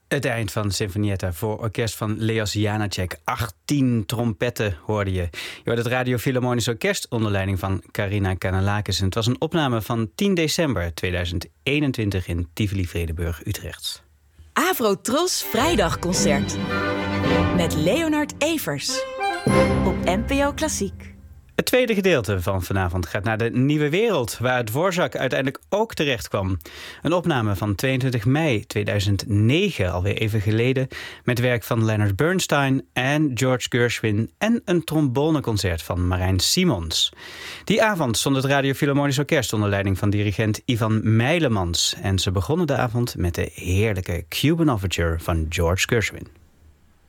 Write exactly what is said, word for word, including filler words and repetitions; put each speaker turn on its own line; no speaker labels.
Het eind van Sinfonietta voor orkest van Leos Janáček. achttien trompetten hoorde je. Je hoorde het Radio Philharmonisch Orkest onder leiding van Karina Kanellakis. En het was een opname van tien december tweeduizend eenentwintig in Tivoli-Vredenburg, Utrecht.
Avro-Tros Vrijdagconcert met Leonard Evers op N P O Klassiek.
Het tweede gedeelte van vanavond gaat naar de Nieuwe Wereld, waar het Dvorak uiteindelijk ook terecht kwam. Een opname van tweeëntwintig mei tweeduizend negen, alweer even geleden, met werk van Leonard Bernstein en George Gershwin en een tromboneconcert van Marijn Simons. Die avond stond het Radio Philharmonisch Orkest onder leiding van dirigent Ivan Meilemans en ze begonnen de avond met de heerlijke Cuban Overture van George Gershwin.